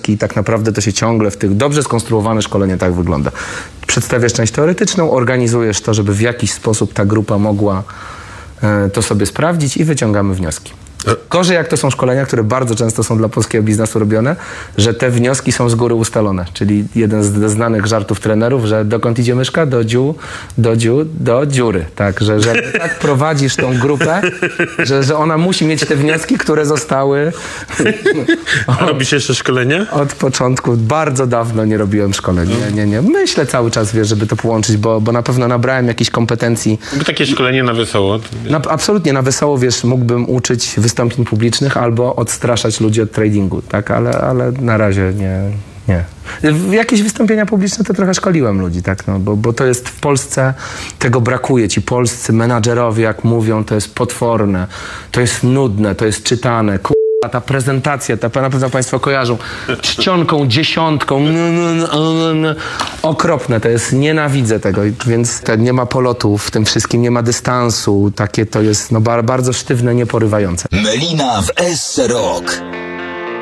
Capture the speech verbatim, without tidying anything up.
wnioski i tak naprawdę to się ciągle w tych dobrze skonstruowane szkolenie tak wygląda. Przedstawiasz część teoretyczną, organizujesz to, żeby w jakiś sposób ta grupa mogła e, to sobie sprawdzić i wyciągamy wnioski. Gorzej jak to są szkolenia, które bardzo często są dla polskiego biznesu robione, że te wnioski są z góry ustalone. Czyli jeden z znanych żartów trenerów, że dokąd idzie myszka? Do dziu, do dziu, do dziury. Tak, że, że tak prowadzisz tą grupę, że, że ona musi mieć te wnioski, które zostały... A robisz jeszcze szkolenie? Od początku. Bardzo dawno nie robiłem szkoleń. Nie, nie, nie. Myślę cały czas, wiesz, żeby to połączyć, bo, bo na pewno nabrałem jakichś kompetencji. Takie szkolenie na wesoło. Na, absolutnie na wesoło, wiesz, mógłbym uczyć wystąpień publicznych albo odstraszać ludzi od tradingu, tak? Ale, ale na razie nie, nie. W jakieś wystąpienia publiczne to trochę szkoliłem ludzi, tak? No, bo, bo to jest w Polsce, tego brakuje. Ci polscy menadżerowie, jak mówią, to jest potworne, to jest nudne, to jest czytane. Ta prezentacja, ta, na pewno Państwo kojarzą, czcionką, dziesiątką, okropne to jest, nienawidzę tego, więc nie ma polotu w tym wszystkim, nie ma dystansu, takie to jest no, bardzo sztywne, nieporywające. Melina w S Rock.